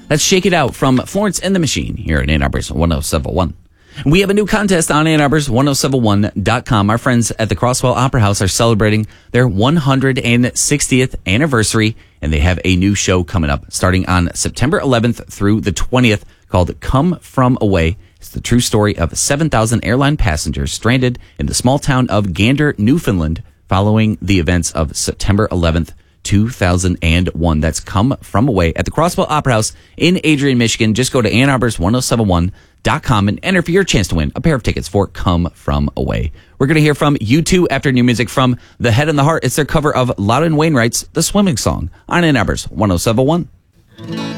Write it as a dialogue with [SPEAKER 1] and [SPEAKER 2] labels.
[SPEAKER 1] That's Shake It Out from Florence and the Machine here at Ann Arbor's 1071. We have a new contest on Ann Arbor's 1071.com. Our friends at the Crosswell Opera House are celebrating their 160th anniversary, and they have a new show coming up starting on September 11th through the 20th called Come From Away. It's the true story of 7,000 airline passengers stranded in the small town of Gander, Newfoundland, following the events of September 11th, 2001. That's Come From Away at the Crosswell Opera House in Adrian, Michigan. Just go to AnnArbors1071.com and enter for your chance to win a pair of tickets for Come From Away. We're going to hear from U2 after new music from The Head and the Heart. It's their cover of Loudon Wainwright's The Swimming Song on Ann Arbor's 1071.